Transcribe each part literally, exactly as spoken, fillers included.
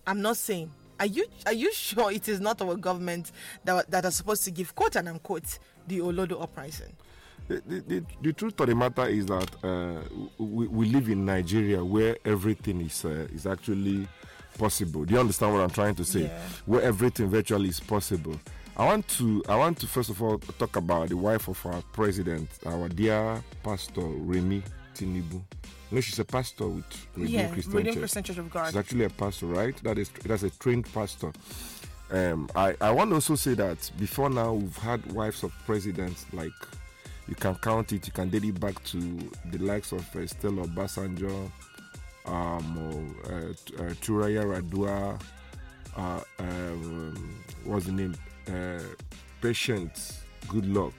I'm not saying. Are you are you sure it is not our government that that are supposed to give, quote and unquote, the Olodo uprising? The, the, the, the truth of the matter is that uh, we, we live in Nigeria where everything is uh, is actually possible. Do you understand what I'm trying to say? Yeah. Where everything virtually is possible. I want to I want to first of all talk about the wife of our president, our dear Pastor Remi Tinubu. You know, she's a pastor with Redeemed Yeah, Christian Redeemed Church. Christian Church of God. She's actually a pastor, right? That is that's a trained pastor. Um, I, I want to also say that before now we've had wives of presidents, like you can count it, you can date it back to the likes of uh, Stella Obasanjo, um, or, uh, uh, Turaya Radua, uh, um, what's the name? Uh, Patient Good Luck.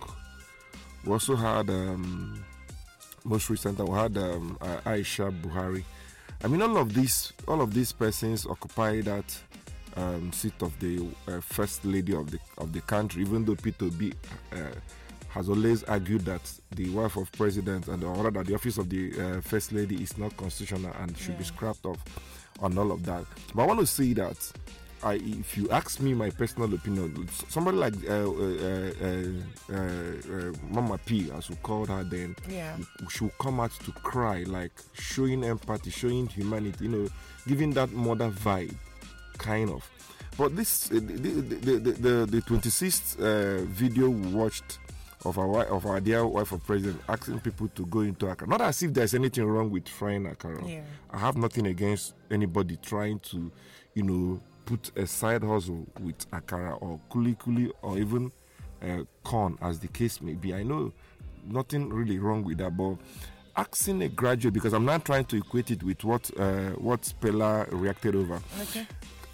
We also had um, most recently we had um, uh, Aisha Buhari. I mean, all of these, all of these persons occupy that um, seat of the uh, first lady of the of the country. Even though Peter B uh, has always argued that the wife of president and or rather the office of the uh, first lady is not constitutional and should yeah. be scrapped off on all of that. But I want to say that I, if you ask me my personal opinion, somebody like uh, uh, uh, uh, uh, Mama P, as we called her then, yeah. she will come out to cry, like showing empathy, showing humanity, you know, giving that mother vibe, kind of. But this, the the the, the, the twenty-sixth uh, video we watched of our of our dear wife of president asking people to go into Accra. Not as if there's anything wrong with frying Accra. Yeah. I have nothing against anybody trying to, you know, put a side hustle with akara or kuli kuli or even uh, corn, as the case may be. I know nothing really wrong with that, but asking a graduate, because I'm not trying to equate it with what uh, what Pella reacted over. Okay.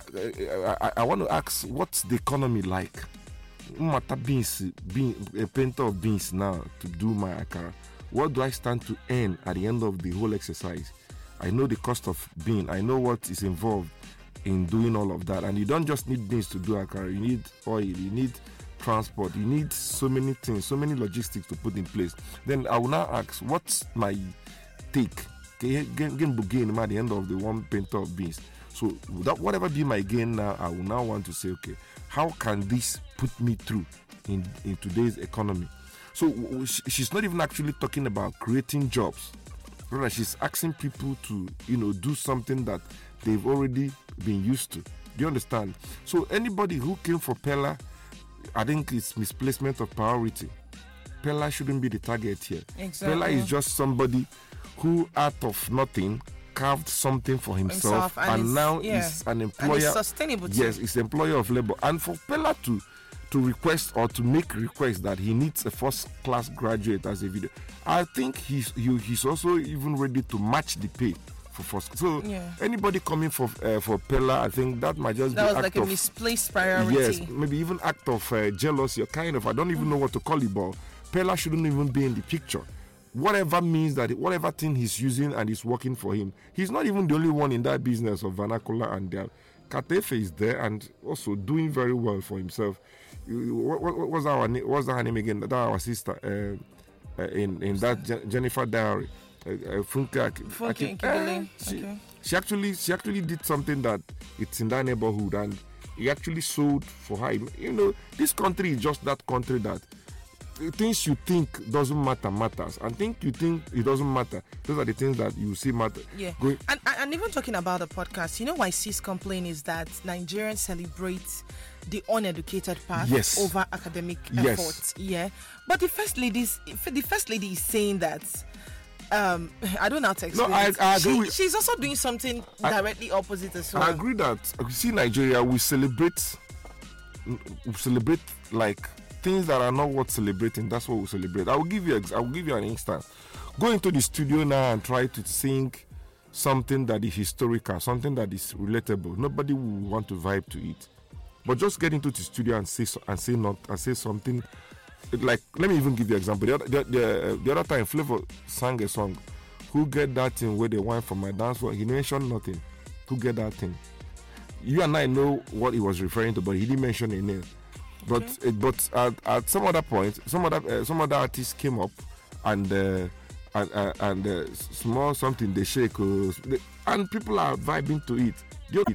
I, I, I want to ask, what's the economy like? Mata beans, bean, a painter of beans now to do my akara. What do I stand to earn at the end of the whole exercise? I know the cost of bean. I know what is involved in doing all of that, and you don't just need beans to do akara. You need oil, you need transport, you need so many things, so many logistics to put in place. Then I will now ask, what's my take? Gain at the end of the one painter of beans. So that whatever be my gain now, I will now want to say, okay, how can this put me through in, in today's economy? So she's not even actually talking about creating jobs. Rather, she's asking people to, you know, do something that they've already been used to. Do you understand? So anybody who came for Pella, I think it's misplacement of priority. Pella shouldn't be the target here. Exactly. Pella is just somebody who, out of nothing, carved something for himself, himself and, and now yeah. is an employer. And it's sustainable too. Yes, he's employer of labor. And for Pella to to request or to make request that he needs a first class graduate as a video, I think he's he, he's also even ready to match the pay for first. So yeah. anybody coming for uh, for Pella, I think that might just that be was act like a of, misplaced priority. Yes, maybe even act of uh, jealousy or kind of, I don't even mm. know what to call it, but Pella shouldn't even be in the picture. Whatever means that, whatever thing he's using and is working for him, he's not even the only one in that business of vernacular, and there. Katefe is there and also doing very well for himself. What, what, what was our what's her name again? That our sister uh, uh, in in that Je- Jennifer Diary, uh, uh, Funke Funke uh, she, okay. she actually she actually did something that it's in that neighborhood, and he actually sold for her. You know, this country is just that country that things you think doesn't matter matters, and think you think it doesn't matter. Those are the things that you see matter. Yeah. Going- and, and even talking about the podcast, you know why Sis complain is that Nigerians celebrate the uneducated path yes. over academic yes. effort. Yeah. But the first ladies, the first lady is saying that. Um, I don't know how to explain. No, I, I agree. She, with, she's also doing something I, directly opposite as well. I agree that you see Nigeria, we celebrate, we celebrate like. Things that are not worth celebrating, that's what we celebrate. I will give you I will give you an instance. Go into the studio now and try to sing something that is historical, something that is relatable. Nobody will want to vibe to it. But just get into the studio and say and say not and say something like, let me even give you an example. The other, the, the, the other time Flavor sang a song, Who Get That Thing Where They Want From My Dance Floor. He mentioned nothing. Who get that thing? You and I know what he was referring to, but he didn't mention a name. But okay. uh, but at, at some other point, some other uh, some other artists came up and uh, and uh, and uh, small something they shake uh, they, and people are vibing to it.